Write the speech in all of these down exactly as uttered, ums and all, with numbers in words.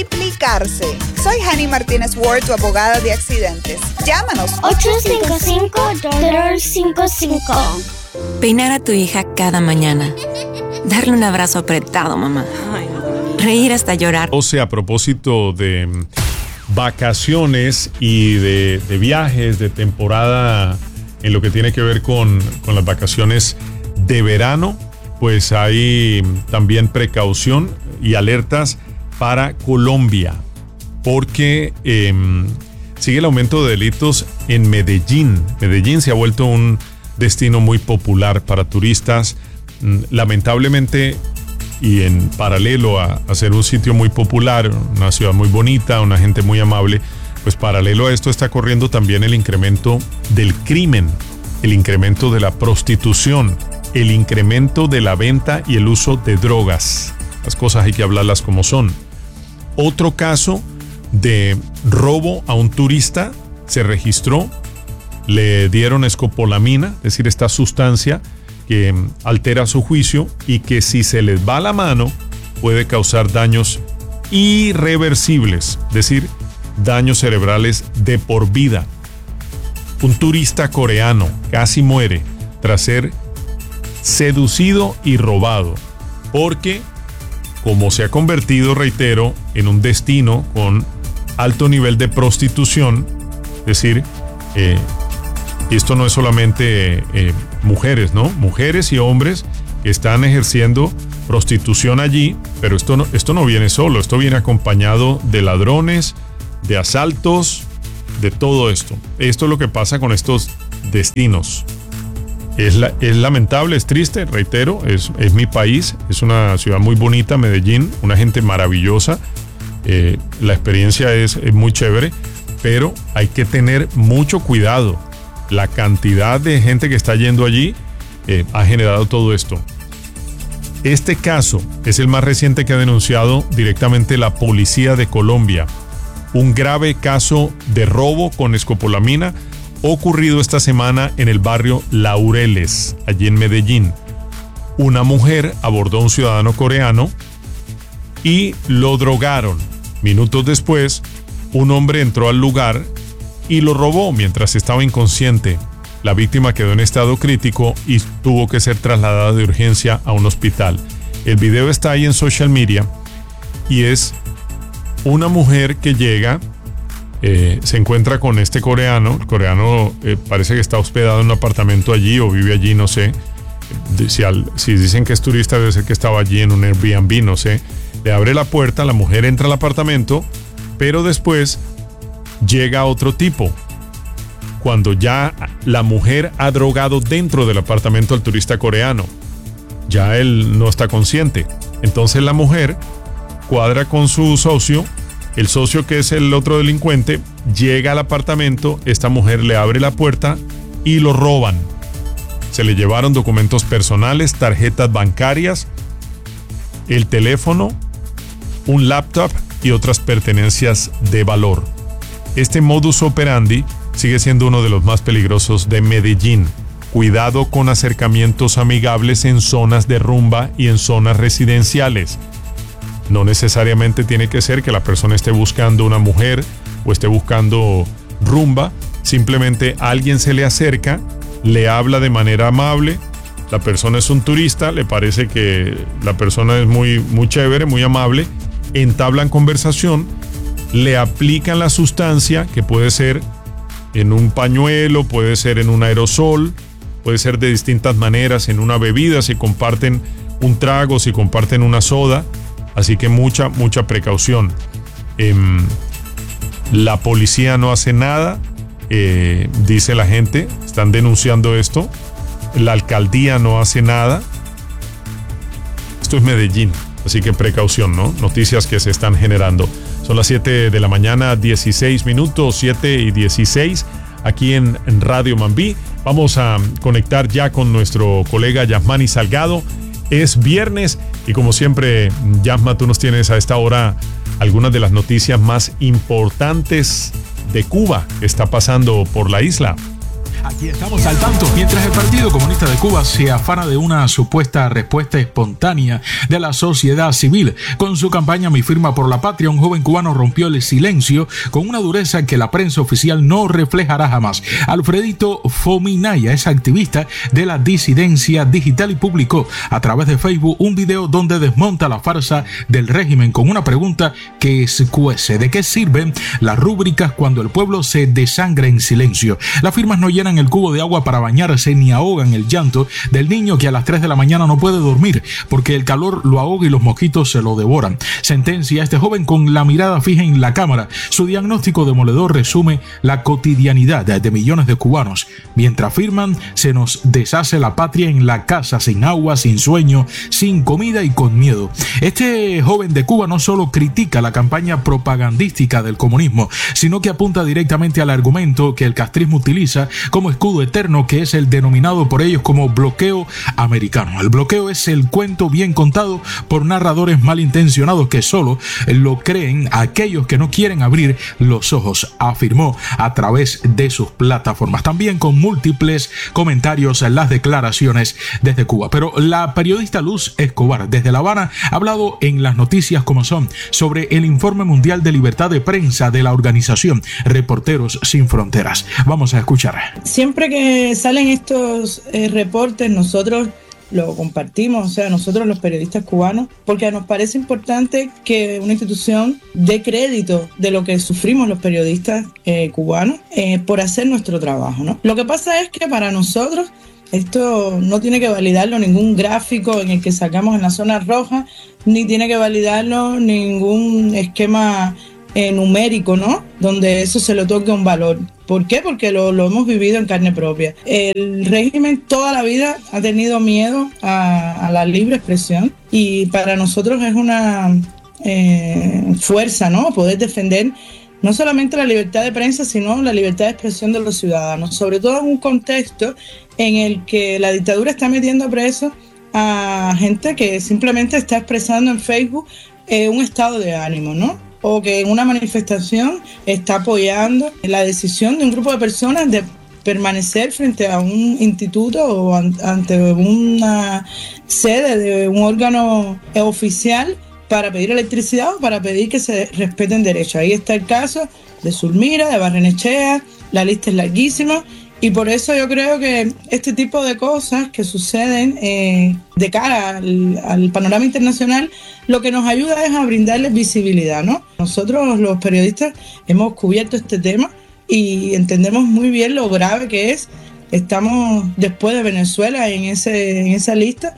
triplicarse. Soy Hani Martínez Ward, tu abogada de accidentes. Llámanos. ocho cinco cinco, dos cinco cinco. Peinar a tu hija cada mañana. Darle un abrazo apretado, mamá. Reír hasta llorar. O sea, a propósito de vacaciones y de, de viajes, de temporada en lo que tiene que ver con, con las vacaciones de verano, pues hay también precaución y alertas para Colombia, porque eh, sigue el aumento de delitos en Medellín. Medellín se ha vuelto un destino muy popular para turistas, lamentablemente, y en paralelo a, a ser un sitio muy popular, una ciudad muy bonita, una gente muy amable, pues paralelo a esto está corriendo también el incremento del crimen, el incremento de la prostitución, el incremento de la venta y el uso de drogas. Las cosas hay que hablarlas como son. Otro caso de robo a un turista se registró, le dieron escopolamina, es decir, esta sustancia que altera su juicio y que si se les va la mano puede causar daños irreversibles, es decir, daños cerebrales de por vida. Un turista coreano casi muere tras ser seducido y robado, porque como se ha convertido, reitero, en un destino con alto nivel de prostitución, es decir, eh, esto no es solamente eh, mujeres, ¿no? Mujeres y hombres que están ejerciendo prostitución allí, pero esto no, esto no viene solo, esto viene acompañado de ladrones, de asaltos, de todo esto. Esto es lo que pasa con estos destinos. Es, la, es lamentable, es triste, reitero, es, es mi país, es una ciudad muy bonita, Medellín, una gente maravillosa, eh, la experiencia es, es muy chévere, pero hay que tener mucho cuidado. La cantidad de gente que está yendo allí eh, ha generado todo esto. Este caso es el más reciente que ha denunciado directamente la policía de Colombia. Un grave caso de robo con escopolamina ocurrido esta semana en el barrio Laureles, allí en Medellín. Una mujer abordó a un ciudadano coreano y lo drogaron. Minutos después, un hombre entró al lugar y lo robó mientras estaba inconsciente. La víctima quedó en estado crítico y tuvo que ser trasladada de urgencia a un hospital. El video está ahí en social media y es una mujer que llega, eh, se encuentra con este coreano. El coreano eh, parece que está hospedado en un apartamento allí o vive allí, no sé. Si, al, si dicen que es turista, debe ser que estaba allí en un Airbnb, no sé. Le abre la puerta, la mujer entra al apartamento, pero después llega otro tipo. Cuando ya la mujer ha drogado dentro del apartamento al turista coreano, ya él no está consciente. Entonces la mujer cuadra con su socio, el socio que es el otro delincuente, llega al apartamento, esta mujer le abre la puerta y lo roban. Se le llevaron documentos personales, tarjetas bancarias, el teléfono, un laptop y otras pertenencias de valor. Este modus operandi sigue siendo uno de los más peligrosos de Medellín. Cuidado con acercamientos amigables en zonas de rumba y en zonas residenciales. No necesariamente tiene que ser que la persona esté buscando una mujer o esté buscando rumba. Simplemente alguien se le acerca, le habla de manera amable. La persona es un turista, le parece que la persona es muy, muy chévere, muy amable. Entablan conversación, le aplican la sustancia, que puede ser en un pañuelo, puede ser en un aerosol, puede ser de distintas maneras, en una bebida, si comparten un trago, si comparten una soda. Así que mucha, mucha precaución. Eh, la policía no hace nada, eh, dice la gente, están denunciando esto. La alcaldía no hace nada. Esto es Medellín, así que precaución, ¿no? Noticias que se están generando. Son las siete de la mañana, dieciséis minutos, siete y dieciséis, aquí en, en Radio Mambí. Vamos a conectar ya con nuestro colega Yasmani Salgado. Es viernes y como siempre, Yasma, tú nos tienes a esta hora algunas de las noticias más importantes de Cuba que está pasando por la isla. Aquí estamos al tanto. Mientras el Partido Comunista de Cuba se afana de una supuesta respuesta espontánea de la sociedad civil, con su campaña Mi Firma por la Patria, un joven cubano rompió el silencio con una dureza que la prensa oficial no reflejará jamás. Alfredito Fominaya es activista de la disidencia digital y publicó a través de Facebook un video donde desmonta la farsa del régimen con una pregunta que escuece: ¿de qué sirven las rúbricas cuando el pueblo se desangra en silencio? Las firmas no llenan el cubo de agua para bañarse ni ahogan el llanto del niño que a las tres de la mañana no puede dormir porque el calor lo ahoga y los mosquitos se lo devoran. Sentencia a este joven con la mirada fija en la cámara. Su diagnóstico demoledor resume la cotidianidad de millones de cubanos. Mientras firman, se nos deshace la patria en la casa, sin agua, sin sueño, sin comida y con miedo. Este joven de Cuba no solo critica la campaña propagandística del comunismo, sino que apunta directamente al argumento que el castrismo utiliza como escudo eterno, que es el denominado por ellos como bloqueo americano. El bloqueo es el cuento bien contado por narradores malintencionados que solo lo creen aquellos que no quieren abrir los ojos, afirmó a través de sus plataformas. También con múltiples comentarios en las declaraciones desde Cuba. Pero la periodista Luz Escobar desde La Habana ha hablado en las noticias como son sobre el informe mundial de libertad de prensa de la organización Reporteros Sin Fronteras. Vamos a escuchar. Siempre que salen estos eh, reportes, nosotros lo compartimos, o sea, nosotros los periodistas cubanos, porque nos parece importante que una institución dé crédito de lo que sufrimos los periodistas eh, cubanos eh, por hacer nuestro trabajo, ¿no? Lo que pasa es que para nosotros esto no tiene que validarlo ningún gráfico en el que sacamos en la zona roja, ni tiene que validarlo ningún esquema eh, numérico, ¿no? Donde eso se le otorgue un valor. ¿Por qué? Porque lo, lo hemos vivido en carne propia. El régimen toda la vida ha tenido miedo a, a la libre expresión y para nosotros es una eh, fuerza, ¿no? Poder defender no solamente la libertad de prensa, sino la libertad de expresión de los ciudadanos, sobre todo en un contexto en el que la dictadura está metiendo preso a gente que simplemente está expresando en Facebook eh, un estado de ánimo, ¿no? O que en una manifestación está apoyando la decisión de un grupo de personas de permanecer frente a un instituto o ante una sede de un órgano oficial para pedir electricidad o para pedir que se respeten derechos. Ahí está el caso de Zulmira, de Barrenechea, la lista es larguísima. Y por eso yo creo que este tipo de cosas que suceden eh, de cara al, al panorama internacional, lo que nos ayuda es a brindarles visibilidad, ¿no? Nosotros los periodistas hemos cubierto este tema y entendemos muy bien lo grave que es. Estamos después de Venezuela en, ese, en esa lista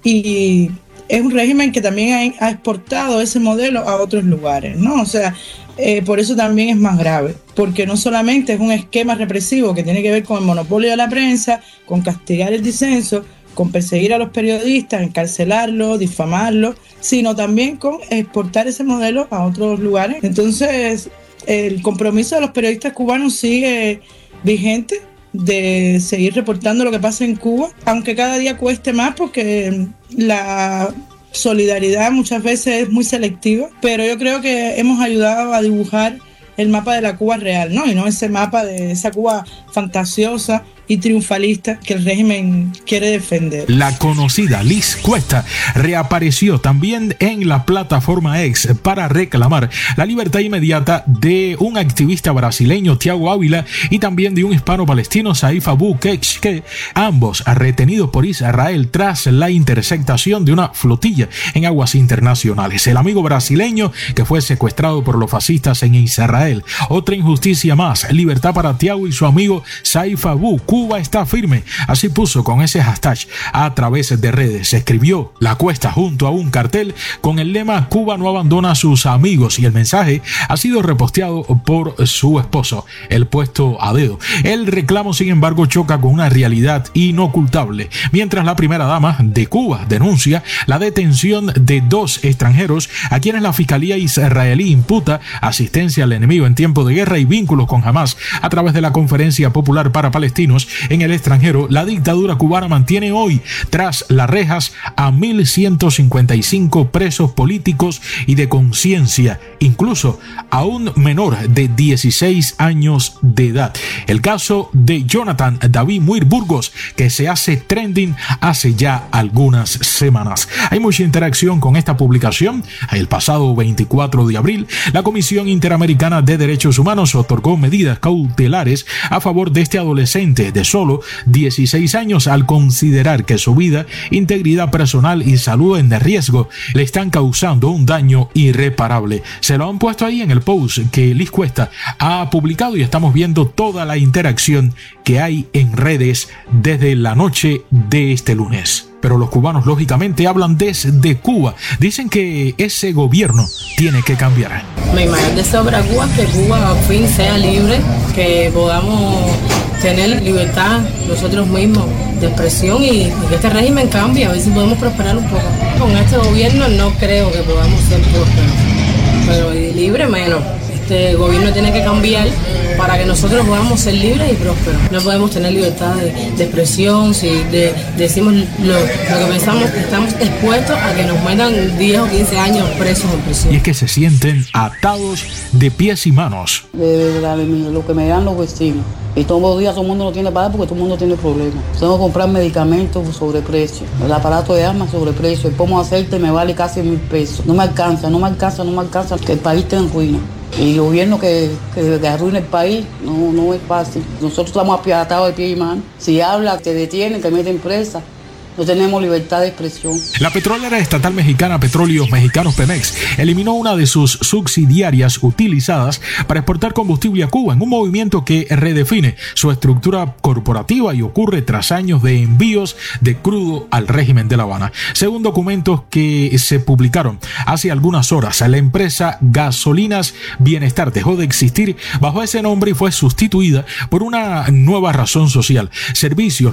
y es un régimen que también ha, ha exportado ese modelo a otros lugares, ¿no? O sea, Eh, por eso también es más grave, porque no solamente es un esquema represivo que tiene que ver con el monopolio de la prensa, con castigar el disenso, con perseguir a los periodistas, encarcelarlos, difamarlos, sino también con exportar ese modelo a otros lugares. Entonces, el compromiso de los periodistas cubanos sigue vigente de seguir reportando lo que pasa en Cuba, aunque cada día cueste más porque la solidaridad muchas veces es muy selectiva, pero yo creo que hemos ayudado a dibujar el mapa de la Cuba real, ¿no? Y no ese mapa de esa Cuba fantasiosa y triunfalista que el régimen quiere defender. La conocida Liz Cuesta reapareció también en la plataforma X para reclamar la libertad inmediata de un activista brasileño, Tiago Ávila, y también de un hispano-palestino, Saif Abu Keshke, ambos retenidos por Israel tras la interceptación de una flotilla en aguas internacionales. El amigo brasileño que fue secuestrado por los fascistas en Israel. Otra injusticia más, libertad para Tiago y su amigo Saif Abu. Cuba está firme, así puso con ese hashtag a través de redes. Escribió La Cuesta junto a un cartel con el lema Cuba no abandona a sus amigos y el mensaje ha sido reposteado por su esposo, el puesto a dedo. El reclamo, sin embargo, choca con una realidad inocultable. Mientras la primera dama de Cuba denuncia la detención de dos extranjeros a quienes la fiscalía israelí imputa asistencia al enemigo en tiempo de guerra y vínculos con Hamas a través de la Conferencia Popular para Palestinos, años en el extranjero, la dictadura cubana mantiene hoy tras las rejas a mil ciento cincuenta y cinco presos políticos y de conciencia, incluso a un menor de dieciséis años de edad. El caso de Jonathan David Muir Burgos, que se hace trending hace ya algunas semanas. Hay mucha interacción con esta publicación. El pasado veinticuatro de abril, la Comisión Interamericana de Derechos Humanos otorgó medidas cautelares a favor de este adolescente de solo dieciséis años al considerar que su vida, integridad personal y salud en riesgo le están causando un daño irreparable. Se lo han puesto ahí en el post que Liz Cuesta ha publicado y estamos viendo toda la interacción que hay en redes desde la noche de este lunes. Pero los cubanos lógicamente hablan desde Cuba. Dicen que ese gobierno tiene que cambiar. Mi mayor deseo para Cuba es que Cuba al fin sea libre, que podamos tener libertad nosotros mismos de expresión y, y que este régimen cambie, a ver si podemos prosperar un poco. Con este gobierno no creo que podamos ser prósperos, pero libre menos. Este gobierno tiene que cambiar para que nosotros podamos ser libres y prósperos. No podemos tener libertad de, de expresión, si de, decimos lo, lo que pensamos, estamos expuestos a que nos metan diez o quince años presos en prisión. Y es que se sienten atados de pies y manos. De verdad, lo que me dan los vecinos. Y todos los días todo el mundo no tiene para dar porque todo el mundo tiene problemas. Tengo que comprar medicamentos por sobreprecio. El aparato de asma sobreprecio. El pomo de aceite me vale casi mil pesos. No me alcanza, no me alcanza, no me alcanza. Que el país esté en ruina. Y el gobierno que, que, que arruina el país no, no es fácil. Nosotros estamos apiadados de pie y mano. Si habla, te detienen, te meten presa. No tenemos libertad de expresión. La petrolera estatal mexicana Petróleos Mexicanos Pemex eliminó una de sus subsidiarias utilizadas para exportar combustible a Cuba en un movimiento que redefine su estructura corporativa y ocurre tras años de envíos de crudo al régimen de La Habana. Según documentos que se publicaron hace algunas horas, la empresa Gasolinas Bienestar dejó de existir bajo ese nombre y fue sustituida por una nueva razón social. Servicios